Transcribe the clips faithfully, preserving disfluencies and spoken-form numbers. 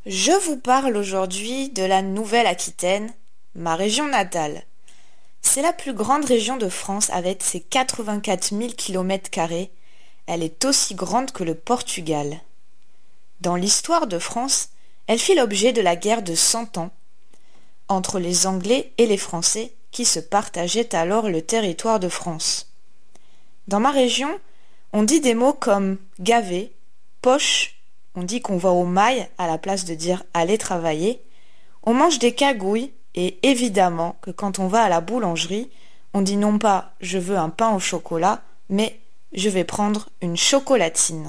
Je vous parle aujourd'hui de la Nouvelle-Aquitaine, ma région natale. C'est la plus grande région de France avec ses quatre-vingt-quatre mille kilomètres carrés. Elle est aussi grande que le Portugal. Dans l'histoire de France, elle fit l'objet de la guerre de Cent Ans entre les Anglais et les Français qui se partageaient alors le territoire de France. Dans ma région, on dit des mots comme gaver, poche, on dit qu'on va au mail à la place de dire aller travailler, on mange des cagouilles et évidemment que quand on va à la boulangerie, on dit non pas je veux un pain au chocolat, mais je vais prendre une chocolatine.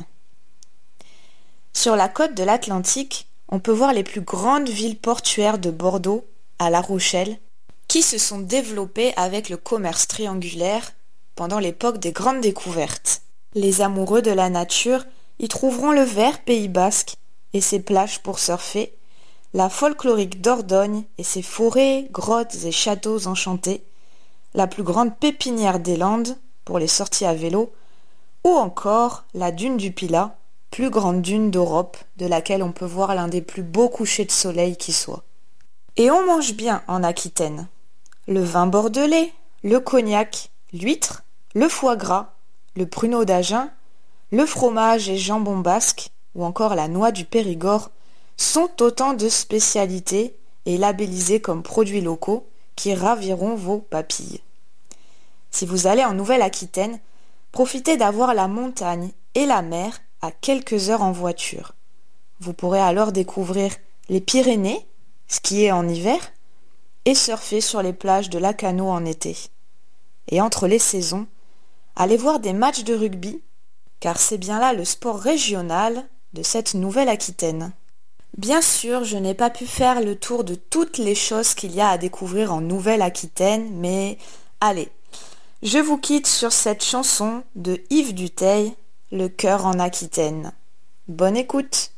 Sur la côte de l'Atlantique, on peut voir les plus grandes villes portuaires de Bordeaux à La Rochelle, qui se sont développées avec le commerce triangulaire pendant l'époque des grandes découvertes. Les amoureux de la nature y trouveront le vert Pays basque et ses plages pour surfer, la folklorique Dordogne et ses forêts, grottes et châteaux enchantés, la plus grande pépinière des Landes pour les sorties à vélo, ou encore la dune du Pilat, plus grande dune d'Europe, de laquelle on peut voir l'un des plus beaux couchers de soleil qui soit. Et on mange bien en Aquitaine. Le vin bordelais, le cognac, l'huître, le foie gras, le pruneau d'Agen, le fromage et jambon basque, ou encore la noix du Périgord, sont autant de spécialités et labellisées comme produits locaux qui raviront vos papilles. Si vous allez en Nouvelle-Aquitaine, profitez d'avoir la montagne et la mer à quelques heures en voiture. Vous pourrez alors découvrir les Pyrénées, skier en hiver, et surfer sur les plages de Lacanau en été. Et entre les saisons, allez voir des matchs de rugby, car c'est bien là le sport régional de cette Nouvelle-Aquitaine. Bien sûr, je n'ai pas pu faire le tour de toutes les choses qu'il y a à découvrir en Nouvelle-Aquitaine, mais allez, je vous quitte sur cette chanson de Yves Duteil, Le cœur en Aquitaine. Bonne écoute!